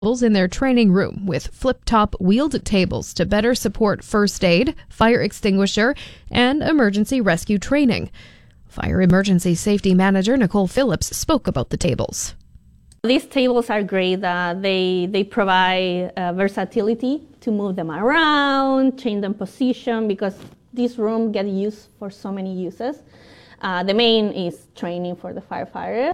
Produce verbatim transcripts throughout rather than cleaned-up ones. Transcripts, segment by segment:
in their training room with flip-top wheeled tables to better support first aid, fire extinguisher, and emergency rescue training. Fire Emergency Safety Manager Nicole Phillips spoke about the tables. These tables are great. Uh, they they provide uh, versatility to move them around, change them position, because this room gets used for so many uses. Uh, the main is training for the firefighters.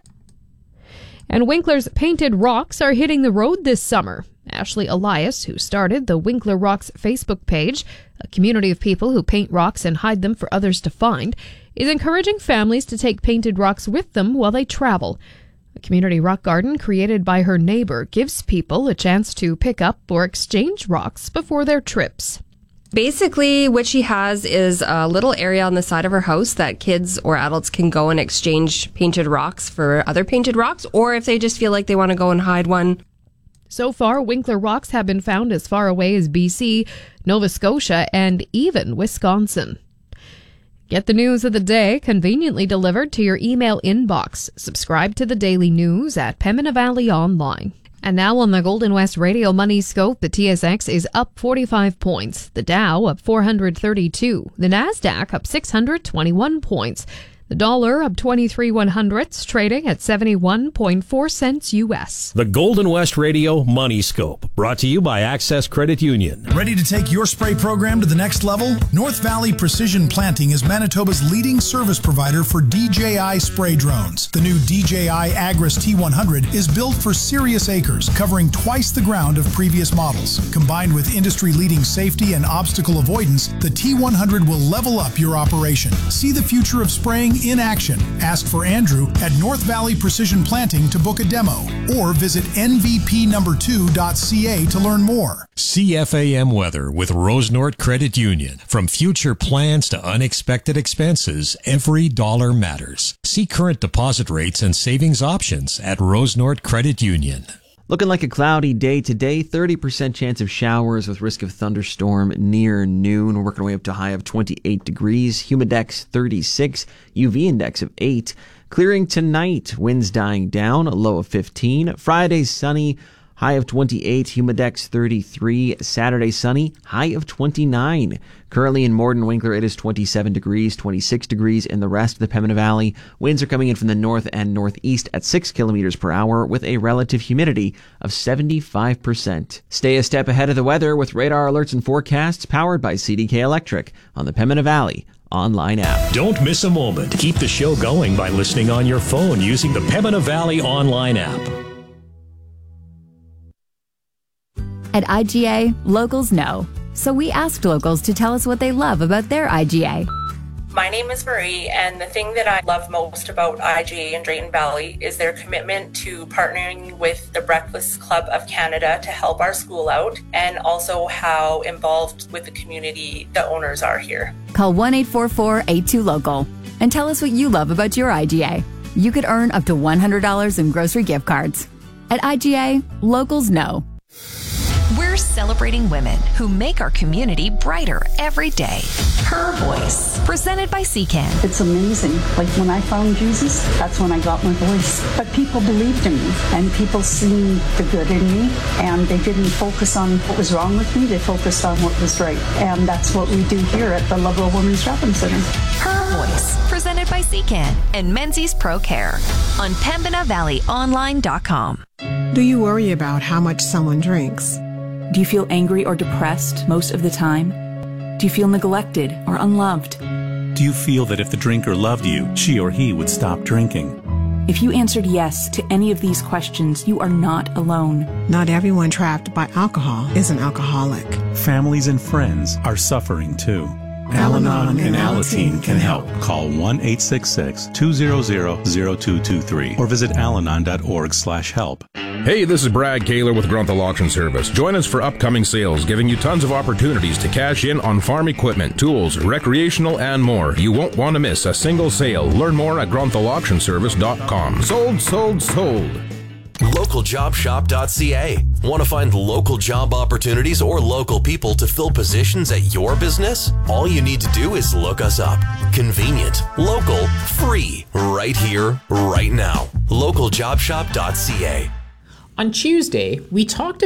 And Winkler's Painted Rocks are hitting the road this summer. Ashley Elias, who started the Winkler Rocks Facebook page, a community of people who paint rocks and hide them for others to find, is encouraging families to take painted rocks with them while they travel. A community rock garden created by her neighbor gives people a chance to pick up or exchange rocks before their trips. Basically, what she has is a little area on the side of her house that kids or adults can go and exchange painted rocks for other painted rocks, or if they just feel like they want to go and hide one. So far, Winkler rocks have been found as far away as B C, Nova Scotia, and even Wisconsin. Get the news of the day conveniently delivered to your email inbox. Subscribe to the Daily News at Pembina Valley Online. And now on the Golden West Radio Money Scope, the T S X is up forty-five points, the Dow up four hundred thirty-two, the Nasdaq up six hundred twenty-one points, the dollar up twenty-three one hundredths, trading at seventy-one point four cents U S. The Golden West Radio Money Scope, brought to you by Access Credit Union. Ready to take your spray program to the next level? North Valley Precision Planting is Manitoba's leading service provider for D J I spray drones. The new D J I Agris T one hundred is built for serious acres, covering twice the ground of previous models. Combined with industry-leading safety and obstacle avoidance, the T one hundred will level up your operation. See the future of spraying in action. Ask for Andrew at North Valley Precision Planting to book a demo, or visit N V P number two dot C A to learn more. C F A M weather with Rosenort Credit Union. From future plans to unexpected expenses, every dollar matters. See current deposit rates and savings options at Rosenort Credit Union. Looking like a cloudy day today, thirty percent chance of showers with risk of thunderstorm near noon. We're working our way up to a high of twenty-eight degrees, humidex thirty-six, U V index of eight. Clearing tonight, winds dying down, a low of fifteen. Friday sunny, high of twenty-eight, humidex thirty-three. Saturday sunny, high of twenty-nine. Currently in Morden Winkler, it is twenty-seven degrees, twenty-six degrees in the rest of the Pembina Valley. Winds are coming in from the north and northeast at six kilometers per hour with a relative humidity of seventy-five percent. Stay a step ahead of the weather with radar alerts and forecasts powered by C D K Electric on the Pembina Valley online app. Don't miss a moment. Keep the show going by listening on your phone using the Pembina Valley online app. At I G A, locals know. So we asked locals to tell us what they love about their I G A. My name is Marie, and the thing that I love most about I G A in Drayton Valley is their commitment to partnering with the Breakfast Club of Canada to help our school out, and also how involved with the community the owners are here. Call one eight four four, eight two, local and tell us what you love about your I G A. You could earn up to one hundred dollars in grocery gift cards. At I G A, locals know. We're celebrating women who make our community brighter every day. Her Voice, presented by C C A N. It's amazing. Like when I found Jesus, that's when I got my voice. But people believed in me, and people seen the good in me, and they didn't focus on what was wrong with me. They focused on what was right. And that's what we do here at the Lovell Women's Shopping Center. Her Voice, presented by C C A N and Menzies Pro Care on Pembina Valley Online dot com. Do you worry about how much someone drinks? Do you feel angry or depressed most of the time? Do you feel neglected or unloved? Do you feel that if the drinker loved you, she or he would stop drinking? If you answered yes to any of these questions, you are not alone. Not everyone trapped by alcohol is an alcoholic. Families and friends are suffering too. Al-Anon and Alateen can help. Call one eight six six, two zero zero, zero two two three or visit alanon dot org slash help. Hey, this is Brad Kaler with Grunthal Auction Service. Join us for upcoming sales, giving you tons of opportunities to cash in on farm equipment, tools, recreational, and more. You won't want to miss a single sale. Learn more at grunthal auction service dot com. Sold, sold, sold. local job shop dot c a. Want to find local job opportunities or local people to fill positions at your business? All you need to do is look us up. Convenient, local, free, right here, right now. local job shop dot c a. On Tuesday, we talked